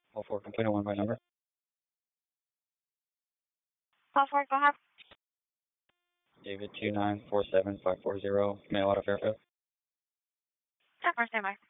All four complete on one by number. Call for it, go ahead. David 2947540, mail out of Fairfield. Yeah, first stand by.